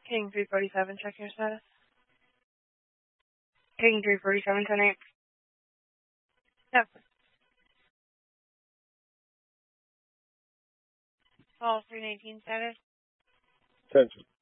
King 347, check your status. King 347, 10-8. Yep. Call 319 status. Attention.